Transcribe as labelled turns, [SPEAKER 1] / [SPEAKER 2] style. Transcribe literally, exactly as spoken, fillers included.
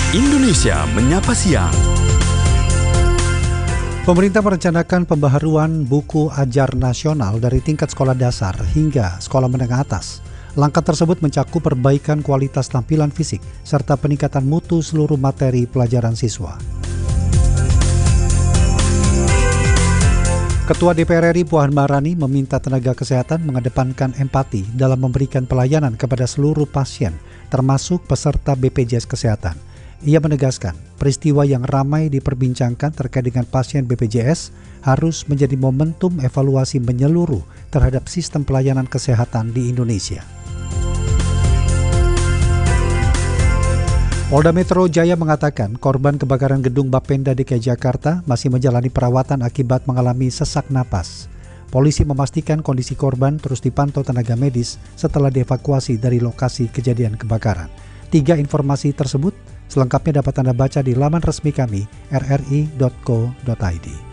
[SPEAKER 1] Indonesia Menyapa Siang.
[SPEAKER 2] Pemerintah merencanakan pembaharuan buku ajar nasional dari tingkat sekolah dasar hingga sekolah menengah atas. Langkah tersebut mencakup perbaikan kualitas tampilan fisik serta peningkatan mutu seluruh materi pelajaran siswa. Ketua D P R R I Puan Maharani meminta tenaga kesehatan mengedepankan empati dalam memberikan pelayanan kepada seluruh pasien, termasuk peserta B P J S Kesehatan. Ia menegaskan, peristiwa yang ramai diperbincangkan terkait dengan pasien B P J S harus menjadi momentum evaluasi menyeluruh terhadap sistem pelayanan kesehatan di Indonesia. Polda Metro Jaya mengatakan korban kebakaran gedung Bapenda D K I Jakarta masih menjalani perawatan akibat mengalami sesak napas. Polisi memastikan kondisi korban terus dipantau tenaga medis setelah dievakuasi dari lokasi kejadian kebakaran. Tiga informasi tersebut selengkapnya dapat Anda baca di laman resmi kami r r i dot co dot i d.